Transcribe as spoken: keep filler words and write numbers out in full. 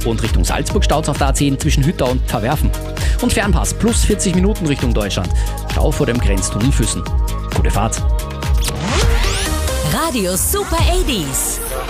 Und Richtung Salzburg staut es auf der A zehn zwischen Hütter und Verwerfen. Und Fernpass plus vierzig Minuten Richtung Deutschland. Stau vor dem Grenztunnel Füssen. Gute Fahrt. Radio Super achtzig.